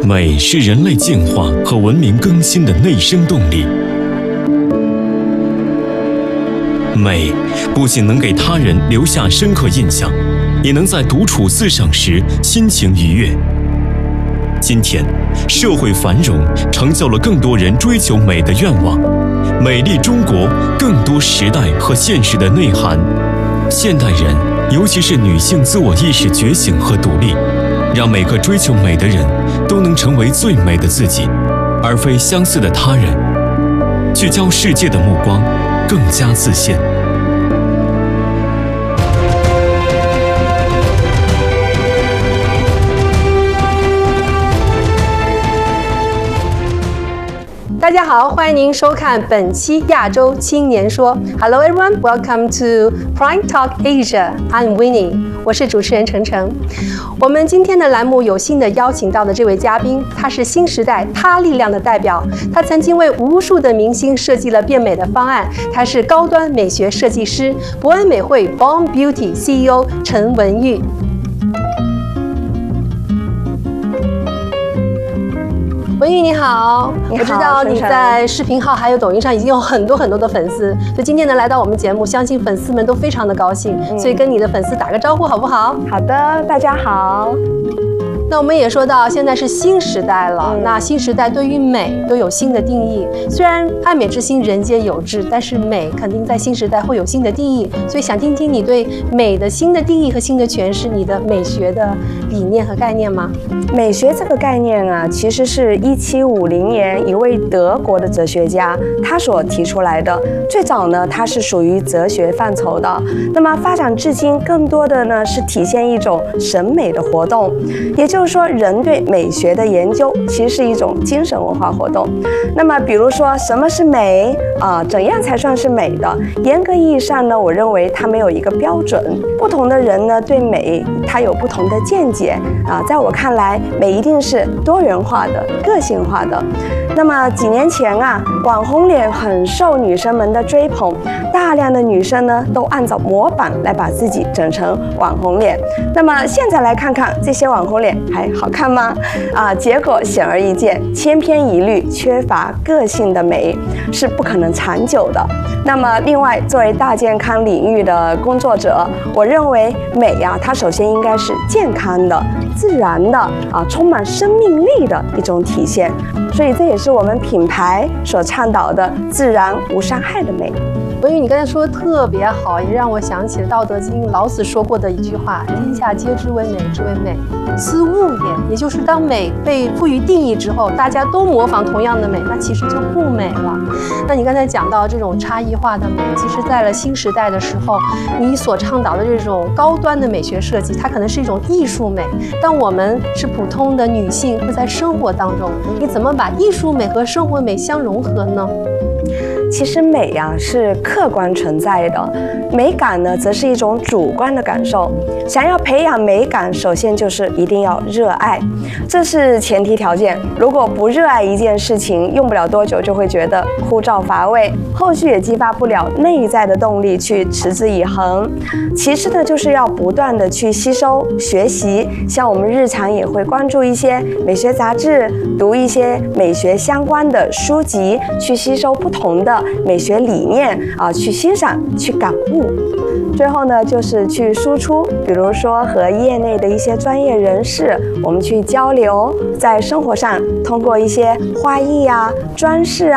美是人类进化和文明更新的内生动力。美不仅能给他人留下深刻印象，也能在独处自赏时心情愉悦。今天，社会繁荣成就了更多人追求美的愿望，美丽中国更多时代和现实的内涵。现代人，尤其是女性自我意识觉醒和独立，让每个追求美的人都能成为最美的自己，而非相似的他人。聚焦世界的目光，更加自信。 大家好，欢迎您收看本期亚洲青年说。Hello everyone, welcome to Prime Talk Asia. I'm Winnie， 我是主持人程程。我们今天的栏目有幸的邀请到的这位嘉宾，他是新时代他力量的代表，他曾经为无数的明星设计了变美的方案，他是高端美学设计师，博恩美会 Born Beauty CEO 陈文玉。文玉你好，我知道你在视频号还有抖音上已经有很多的粉丝，所以今天呢来到我们节目，相信粉丝们都非常的高兴，所以跟你的粉丝打个招呼好不好？ 好的，大家好。 那我们也说到现在是新时代了，那新时代对于美都有新的定义。虽然爱美之心人皆有之，但是美肯定在新时代会有新的定义。所以想听听你对美的新的定义和新的诠释，你的美学的理念和概念吗？ 美学这个概念啊，其实是1750年一位德国的哲学家他所提出来的。最早呢，它是属于哲学范畴的。那么发展至今，更多的呢是体现一种审美的活动，也就是说，人对美学的研究其实是一种精神文化活动。那么，比如说什么是美啊？怎样才算是美的？严格意义上呢，我认为它没有一个标准。不同的人呢，对美他有不同的见解啊。在我看来，美一定是多元化的、个性化的。那么几年前啊，网红脸很受女生们的追捧，大量的女生呢都按照模板来把自己整成网红脸。那么现在来看看这些网红脸还好看吗？结果显而易见，千篇一律、缺乏个性的美是不可能长久的。那么另外，作为大健康领域的工作者，我认为美呀，它首先应该是健康的、自然的充满生命力的一种体现。所以这也是我们品牌所倡导的自然无伤害的美。 文宇，你刚才说的特别好，也让我想起了《道德经》老子说过的一句话：“天下皆知为美之为美，斯物也。”也就是当美被赋予定义之后，大家都模仿同样的美，那其实就不美了。那你刚才讲到这种差异化的美，其实在了新时代的时候，你所倡导的这种高端的美学设计，它可能是一种艺术美。但我们是普通的女性，会在生活当中，你怎么把艺术美和生活美相融合呢？ 其实美呀是客观存在的，美感呢则是一种主观的感受。想要培养美感，首先就是一定要热爱，这是前提条件。如果不热爱一件事情，用不了多久就会觉得枯燥乏味，后续也激发不了内在的动力去持之以恒。其次呢，就是要不断的去吸收学习，像我们日常也会关注一些美学杂志，读一些美学相关的书籍，去吸收不同的美学理念去欣赏、去感悟。最后呢，就是去输出，比如说和业内的一些专业人士，我们去交流，在生活上通过一些花艺啊、装饰啊。